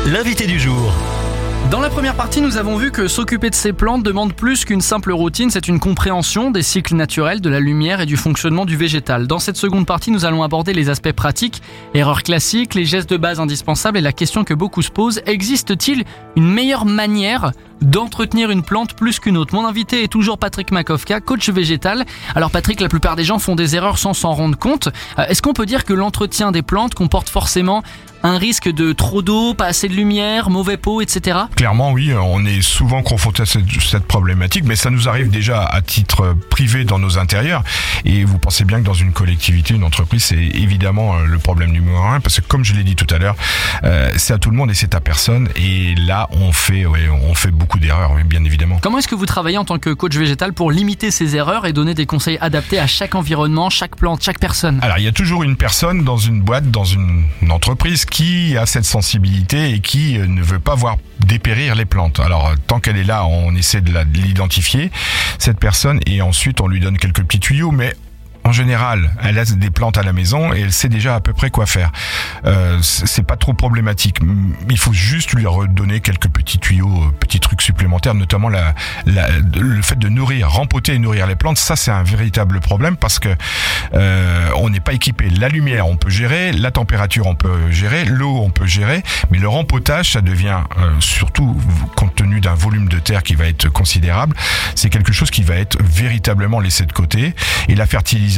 l'invité du jour. Dans la première partie, nous avons vu que s'occuper de ces plantes demande plus qu'une simple routine, c'est une compréhension des cycles naturels, de la lumière et du fonctionnement du végétal. Dans cette seconde partie, nous allons aborder les aspects pratiques, erreurs classiques, les gestes de base indispensables et la question que beaucoup se posent, existe-t-il une meilleure manière d'entretenir une plante plus qu'une autre? Mon invité est toujours Patrick Makowka, coach végétal. Alors Patrick, la plupart des gens font des erreurs sans s'en rendre compte. Est-ce qu'on peut dire que l'entretien des plantes comporte forcément un risque de trop d'eau, pas assez de lumière, mauvais pot, etc.? Clairement, oui, on est souvent confronté à cette problématique, mais ça nous arrive déjà à titre privé dans nos intérieurs. Et vous pensez bien que dans une collectivité, une entreprise, c'est évidemment le problème numéro un, parce que comme je l'ai dit tout à l'heure, c'est à tout le monde et c'est à personne. Et là, on fait beaucoup d'erreurs, bien évidemment. Comment est-ce que vous travaillez en tant que coach végétal pour limiter ces erreurs et donner des conseils adaptés à chaque environnement, chaque plante, chaque personne? Alors, il y a toujours une personne dans une boîte, dans une entreprise qui a cette sensibilité et qui ne veut pas voir dépérir les plantes. Alors, tant qu'elle est là, on essaie de l'identifier, cette personne, et ensuite on lui donne quelques petits tuyaux, mais en général, elle a des plantes à la maison et elle sait déjà à peu près quoi faire. C'est pas trop problématique. Il faut juste lui redonner quelques petits tuyaux, petits trucs supplémentaires, notamment le fait de nourrir, rempoter et nourrir les plantes. Ça, c'est un véritable problème parce que on n'est pas équipé. La lumière, on peut gérer, la température, on peut gérer, l'eau, on peut gérer, mais le rempotage, ça devient surtout compte tenu d'un volume de terre qui va être considérable. C'est quelque chose qui va être véritablement laissé de côté. Et la fertilisation,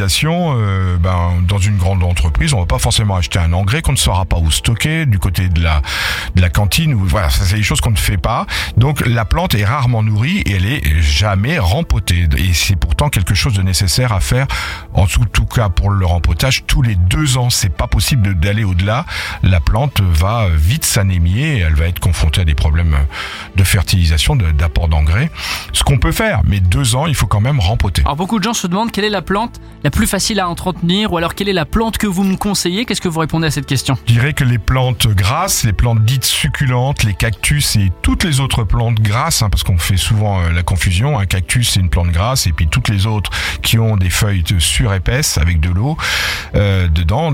dans une grande entreprise, on va pas forcément acheter un engrais qu'on ne saura pas où stocker du côté de la cantine. Voilà, ça c'est des choses qu'on ne fait pas. Donc la plante est rarement nourrie et elle est jamais rempotée. Et c'est pourtant quelque chose de nécessaire à faire. En tout cas pour le rempotage, tous les 2 ans, c'est pas possible d'aller au-delà. La plante va vite s'anémier et elle va être confrontée à des problèmes de fertilisation, d'apport d'engrais. Ce qu'on peut faire, mais 2 ans, il faut quand même rempoter. Alors beaucoup de gens se demandent quelle est la plante la plus facile à entretenir, ou alors quelle est la plante que vous me conseillez? Qu'est-ce que vous répondez à cette question? Je dirais que les plantes grasses, les plantes dites succulentes, les cactus et toutes les autres plantes grasses, parce qu'on fait souvent la confusion, un cactus c'est une plante grasse et puis toutes les autres qui ont des feuilles surépaisses avec de l'eau dedans,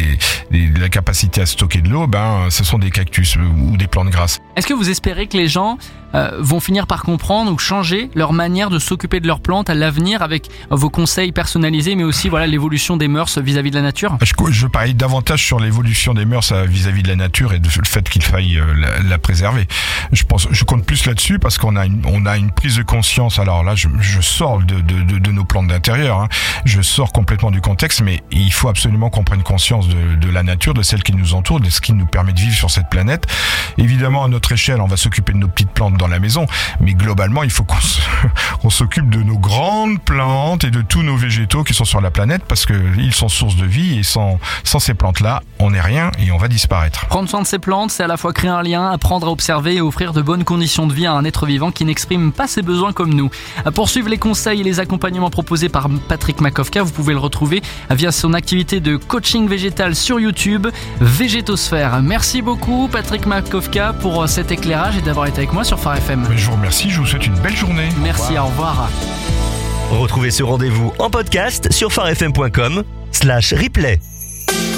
la capacité à stocker de l'eau, ce sont des cactus ou des plantes grasses. Est-ce que vous espérez que les gens vont finir par comprendre ou changer leur manière de s'occuper de leurs plantes à l'avenir avec vos conseils personnalisés, mais aussi l'évolution des mœurs vis-à-vis de la nature? Je parie davantage sur l'évolution des mœurs vis-à-vis de la nature et le fait qu'il faille la préserver. Je compte plus là-dessus parce qu'on a une prise de conscience. Alors là, je sors de nos plantes d'intérieur, je sors complètement du contexte, mais il faut absolument qu'on prenne conscience de la nature, de celle qui nous entoure, de ce qui nous permet de vivre sur cette planète. Évidemment, à notre échelle, on va s'occuper de nos petites plantes dans la maison, mais globalement, il faut qu'on s'occupe de nos grandes plantes et de tous nos végétaux qui sont sur la planète parce qu'ils sont source de vie et sans ces plantes-là, on n'est rien et on va disparaître. Prendre soin de ces plantes, c'est à la fois créer un lien, apprendre à observer et offrir de bonnes conditions de vie à un être vivant qui n'exprime pas ses besoins comme nous. Pour suivre les conseils et les accompagnements proposés par Patrick Makowka, vous pouvez le retrouver via son activité de coaching végétal sur YouTube, Végétosphère. Merci beaucoup Patrick Makowka pour cet éclairage et d'avoir été avec moi sur Phare FM. Je vous remercie, je vous souhaite une belle journée. Merci, au revoir. Retrouvez ce rendez-vous en podcast sur pharefm.com/replay.